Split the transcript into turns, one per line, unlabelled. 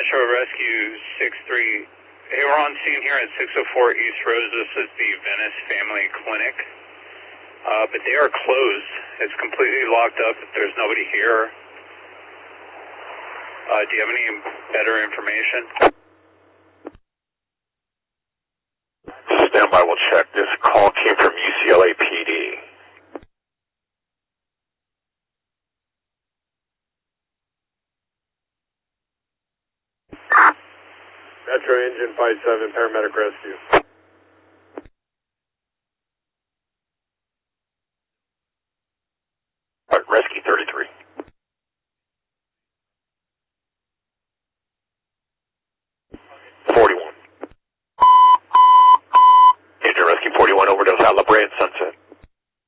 Metro Rescue 63. Hey, we're on scene here at 604 East Rose. This is the Venice Family Clinic. But they are closed. It's completely locked up. There's nobody here. Do you have any better information?
Stand by, we'll check. This call came from UCLA PD.
Metro Engine 57, paramedic rescue.